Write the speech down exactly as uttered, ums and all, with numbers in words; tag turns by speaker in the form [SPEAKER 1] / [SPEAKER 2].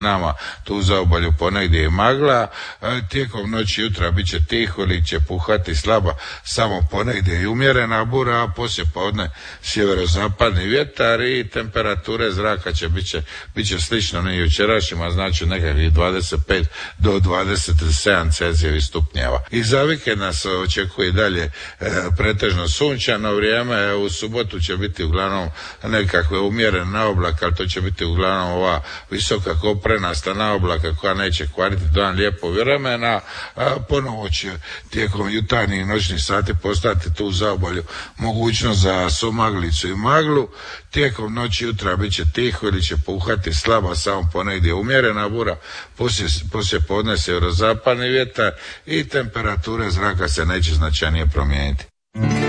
[SPEAKER 1] nama tu u zaobalju ponegdje je magla, tijekom noći jutra bit će tiho ili će puhati slaba, samo ponegdje i umjerena bura, a poslije podne sjeverozapadni vjetar i temperature zraka će bit će, bit će slično ni jučerašnjima, znači nekakvih dvadeset pet do dvadeset sedam Celzijevih stupnjeva. I za vikend nas očekuje dalje e, pretežno sunčano vrijeme, u subotu će biti uglavnom nekakve umjerene oblake, ali to će biti uglavnom ova visoka koprenasta naoblaka koja neće kvariti dan lijepo vremena, a ponovo će tijekom jutarnjih i noćnih sati postati tu u zaobalju mogućnost za somaglicu i maglu. Tijekom noći jutra bit će tiho ili će puhati slaba, samo ponegdje umjerena bura, poslije, poslije podne sjeverozapadni vjetar i temperature zraka se neće značajnije promijeniti.